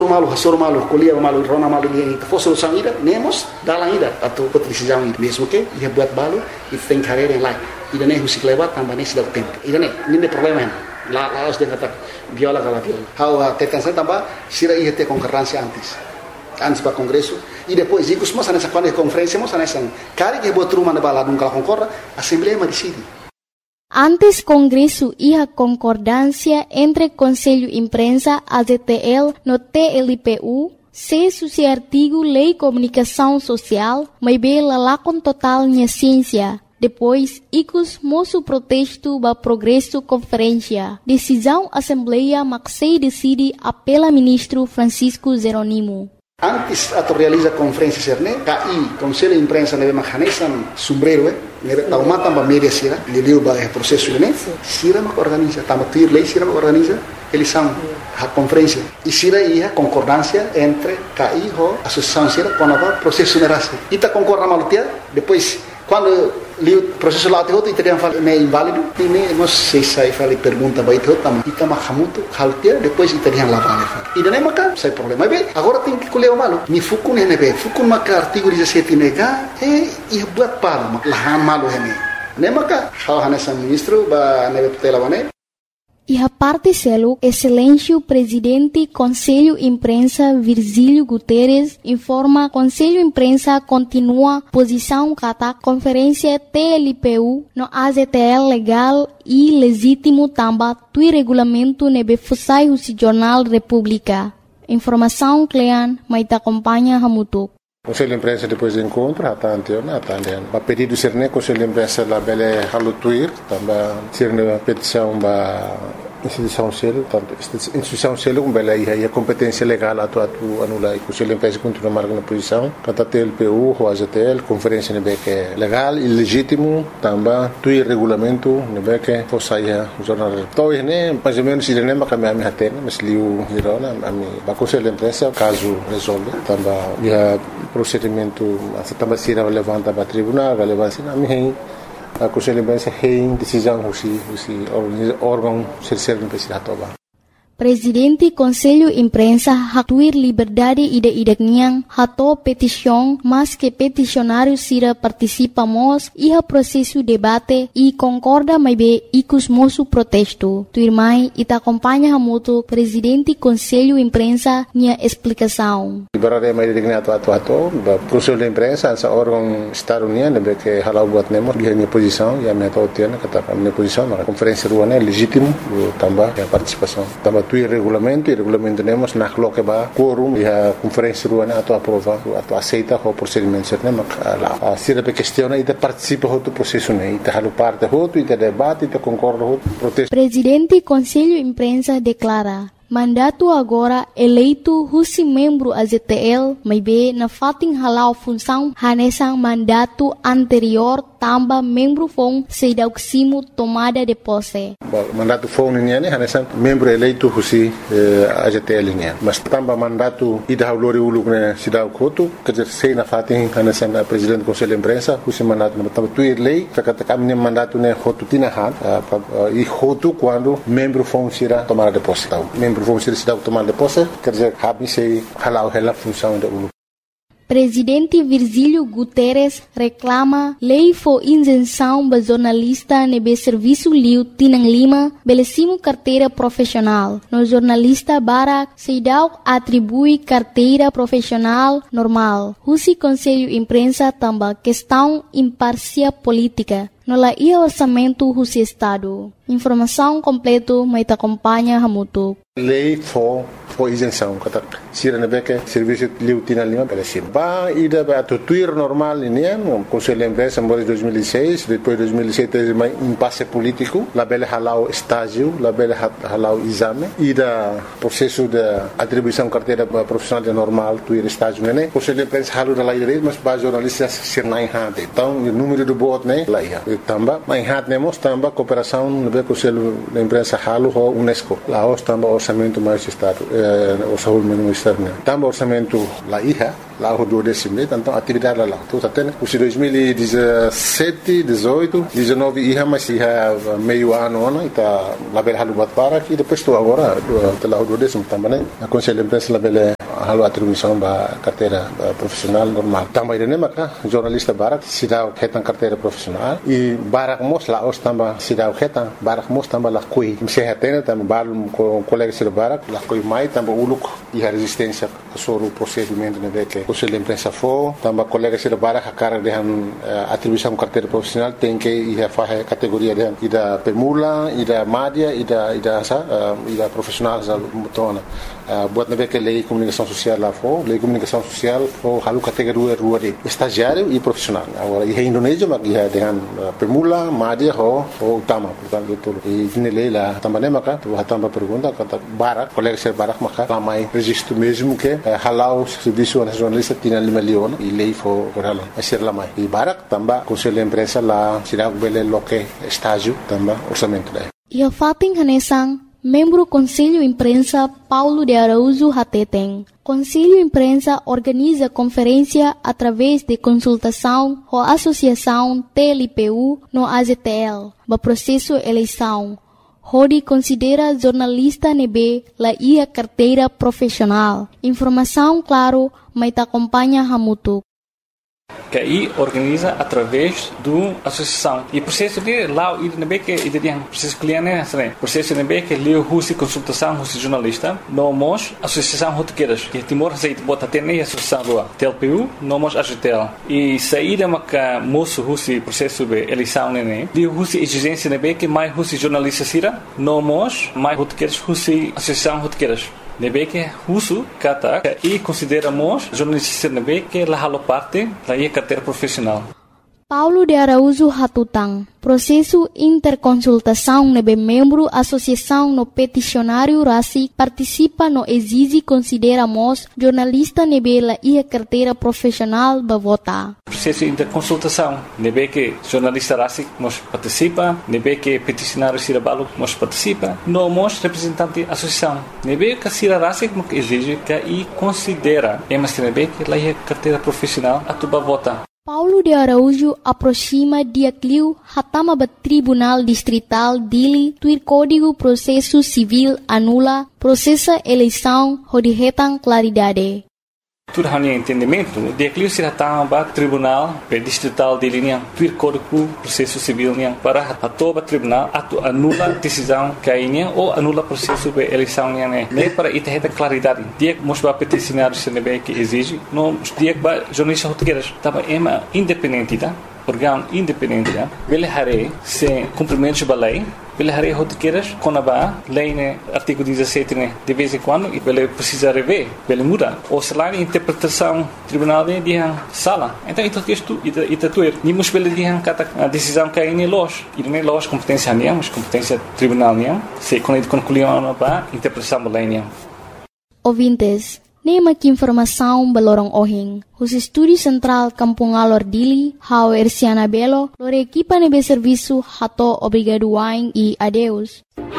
malu, hasor malu, colher malu, rona malu dia, for solução ida, nemos, dalam ida, atau decisão ida, mesmo que ia buat balu, itu tem carreira em lá, ida nem musik lewat, tambah nem sudah tempo, ida nem, ini problema lá harus dia kata viola kalau viola, how tekan saya tambah, sira ia ter concorrência antes para congresso, e depois ikut semua sana quando conferência, semua sana cari que buat rumah na bala, nunca concorda, assembleia decide. Antes Congresso e concordância entre Conselho Imprensa, AZTL, no TLPU, se suci artigo Lei Comunicação Social, mas bela lá com total minha ciência. Depois, icos moço protesto ba progresso conferência. Decisão Assembleia Maxei decide apela ministro Francisco Zeronimo. Antes ato realiza conferência serne, KI, Conselho de Imprensa neve mahanesan sombrero, neve tauma tamba media sira, liliu ba processo ne, sira mak organiza, tamba tuir lei sira mak organiza, eles são a conferência. E sira ia concordância entre KI ho associação sira com a processo nerase. Ita concorda malutia, depois quando o processo lá tem teriam falado é inválido, e não sei se falei pergunta vai ter também, e também hamuto haltia depois teriam lá vale. E daí maca, sem problema. Mas agora tem que colher o malo. Ni fukun nebe, fukun maca artigo 17 nega e buat palo, lahan malo hene. Nem maca, hal hanesan ministro ba nebe tutela bane. E a parte selo, excelência presidente Conselho Imprensa Virgílio Guterres informa Conselho Imprensa continua posição kata conferência TLPU no AZTL legal e legítimo tamba tui regulamento nebe fusai o Jornal República. Informação Clean, mas acompanha Hamutuk. Conselho de Imprensa depois do encontro, a pedido de ser Conselho de Imprensa lá bele halutuir, também ser uma petição ba instituição selo, tanto instituição selo como bele aí a competência legal atu anula e Conselho de Imprensa continua marcando posição, kata TLPU, o AZTL, conferência nebe que legal e legítimo, também tui regulamento nebe que fosaia jornal. Então né, mais ou menos ele nem macam ami hatena, mas liu hirona ami ba Conselho de Imprensa caso resolve, também ia procedimento também se levanta para tribunal, relevância na minha a Conselho de Imprensa tem decisão o órgão terceiro não precisa tomar. Presidente Conselho Imprensa hatuir liberdade ide-idekniang hato petição, mas que peticionário sira participamos e a processo debate e concorda mais bem icos moço protesto. Tuirmai ita acompanha hamuto Presidente Conselho Imprensa nia explicação. Liberdade mais idekniang atu Conselho de Imprensa essa órgão estado-união lembra que halau buat nemo dia minha posição e a minha tautiana kata minha posição na conferência ruana é legítimo também a participação também e regulamento temos na coloca ba quorum e a conferência ruana atu aprova atu aceita o procedimento certo lá a sira pe questiona e participa do processo né e halu parte e debate e concorda protesto. Presidente Conselho Imprensa declara mandato agora eleito husi membro AZTL, mas be na fating halau função hanesang mandato anterior tamba membro fong sedauksimo tomada de posse. Mandato fong niya ni hanesang membro eleito husi AZTL niya. Mas tamba mandato ida haulori uluk na sidaw koto kajer sei na fating hanesang presidente Conselho de Imprensa husi mandato na tamba tuir lei kakata kami mandato na hotu tinahan e hotu quando membro fong sira tomada de posse. Vamos ser cidadão tomar de posse, quer dizer, se halau a função da ULU. Presidente Virgílio Guterres reclama lei for isenção ba jornalista nebe serviço liu tinang lima belecimo carteira profissional. No jornalista Barak Seidau atribui carteira profissional normal. Husi Conselho Imprensa tamba questão imparcial política. No la ia orçamento husi Estado. Informação completo mas acompanha Hamutuk. Lei for isenção, kata sira na beke serviço liu tina lima belecim. Ba ida ba tuir normal ini no Conselho de Imprensa em 2006, depois 2007 teve um impasse político, la bele halau estágio, la bele halau exame, ida processo de atribuição carteira profissional de normal tuir estágio né. Conselho de Imprensa halu da lei mas ba jornalistas sirnai hade. Então o número do voto né lá ia. tamba, mas nemos tamba cooperação no Conselho da Imprensa Halo ou UNESCO. Lá os tamba orçamento mais estado, orçamento mais externo. Tamba orçamento lá IHA, lá o 12 então atividade lá. Então até os 2017, 18, 19 IHA, mas IHA meio ano, está lá bela Halo Batpara e depois estou agora lá o 12 também, né? A Conselho da Imprensa lá bela Halo atribuição da carteira profissional normal. Também ele maka jornalista barak sidau ketan carteira profissional e barak mos lá os tamba sidau ketan barak mos tamba lá coi se retena tamba balum com colega sir barak lá coi mai tamba uluk e a resistência sobre o procedimento né que o Conselho de Imprensa for tamba colega sir barak a cara de atribuição carteira profissional tem que ir a fazer categoria de da pemula e da média e da profissional za mutona buat nabe que lei comunicação social lá for lei comunicação social for halu categoria rua de estagiário e profissional. Agora, em Indonésia, mas ia dengan pemula, média ou utama, portanto tudo. E nele lá também maka, tu também pergunta kata barak, colega ser barak maka, ramai registro mesmo que halau serviço nacionalista tinha 5 milhões e lei for halau. Ser lamai. E barak também Conselho de Imprensa lá, será bele loque estágio também orçamento daí. E a fatin hanesang membro Conselho Imprensa Paulo de Araújo Hateteng. Conselho Imprensa organiza conferência através de consultação ou associação TLPU no AZTL, no processo eleição. Rodi considera jornalista nebe la ia carteira profissional. Informação claro, mas te acompanha hamutu. Que aí organiza através do associação e processo de lá e também que tem processo cliente né processo também que leu russo consultação russo jornalista nós associação rotequeiras que Timor aceita bota ter nem associação do TLPU nós AGTL e saída maca moço russo processo de eleição né leu russo exigência também que mais russo jornalista sira nós mais rotequeiras russo associação rotequeiras nebe que russo kata e consideramos jornalista nebe que lá halo parte da carteira profissional. Paulo de Araújo Hatutang, processo interconsultação nebe membro associação no peticionário RACI participa no exige consideramos jornalista nebe la ia carteira profissional ba vota. Processo interconsultação nebe que jornalista RACI nos participa, nebe que peticionário Sirabalo nos participa, nós representante associação nebe que Sira RACI exige que e considera mas nebe que la ia carteira profissional atuba vota. Paulo de Araújo aproxima dia cliu hatama ba Tribunal Distrital Dili tuir Código Processo Civil anula processa eleição rodihetan claridade. Tudo hanya entendimento dia cliu se hatama ba Tribunal Distrital Dili niang tuir Código Processo Civil niang para atoba tribunal atu anula decisão kainya ou anula processo de eleição niang ne para itaheta claridade dia mos ba peticionário se nebe que exige no dia ba jornalista rotequeiras tava ema independente tá órgão independente tá ele hare se cumprimento da lei ele hare rotequeiras quando ba lei né artigo 17 né de vez em quando e ele precisa rever ele muda ou se lá interpretação tribunal de dia sala então isto tuer ni mos ele dia kata a decisão que é los e nem los competência nem mas competência tribunal nem se quando concluiu ba interpretação da lei nem ouvintes nema que informação balorong ohing. Os estúdios central Kampung Alor Dili, hao Ersiana Belo, lore equipa nebe serviço hato obrigado wain e adeus.